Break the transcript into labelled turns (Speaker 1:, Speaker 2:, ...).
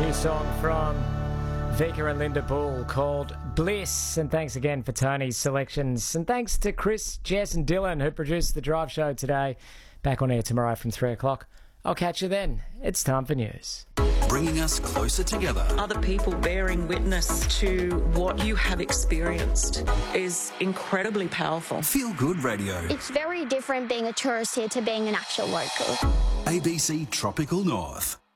Speaker 1: new song from Vika and Linda Bull called Bliss. And thanks again for Tony's selections. And thanks to Chris, Jess and Dylan who produced the Drive Show today. Back on air tomorrow from 3 o'clock. I'll catch you then. It's time for news.
Speaker 2: Bringing us closer together.
Speaker 3: Other people bearing witness to what you have experienced is incredibly powerful.
Speaker 2: Feel Good Radio.
Speaker 4: It's very different being a tourist here to being an actual local.
Speaker 2: ABC Tropical North.